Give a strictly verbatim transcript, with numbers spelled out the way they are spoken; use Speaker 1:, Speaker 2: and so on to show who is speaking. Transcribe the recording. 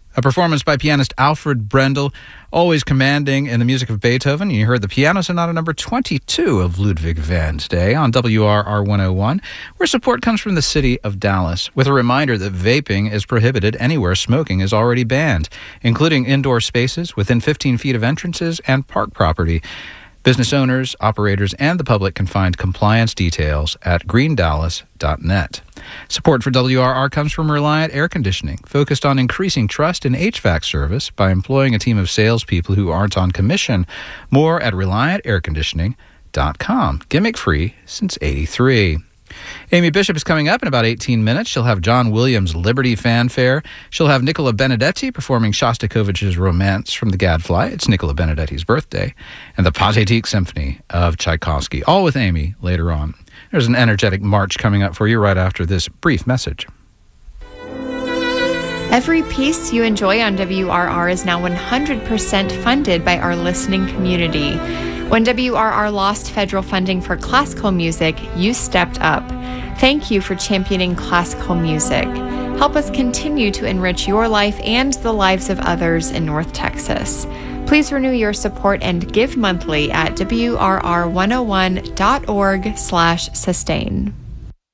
Speaker 1: A performance by pianist Alfred Brendel, always commanding in the music of Beethoven. You heard the Piano Sonata number twenty-two of Ludwig van today on W R R one oh one, where support comes from the city of Dallas, with a reminder that vaping is prohibited anywhere smoking is already banned, including indoor spaces within fifteen feet of entrances and park property. Business owners, operators, and the public can find compliance details at green dallas dot net. Support for W R R comes from Reliant Air Conditioning, focused on increasing trust in H V A C service by employing a team of salespeople who aren't on commission. More at reliant air conditioning dot com. Gimmick free since eighty-three. Amy Bishop is coming up in about eighteen minutes. She'll have John Williams' Liberty Fanfare. She'll have Nicola Benedetti performing Shostakovich's Romance from the Gadfly. It's Nicola Benedetti's birthday. And the Pathetique Symphony of Tchaikovsky. All with Amy later on. There's an energetic march coming up for you right after this brief message.
Speaker 2: Every piece you enjoy on W R R is now one hundred percent funded by our listening community. When W R R lost federal funding for classical music, you stepped up. Thank you for championing classical music. Help us continue to enrich your life and the lives of others in North Texas. Please renew your support and give monthly at W R R one oh one dot org slash sustain.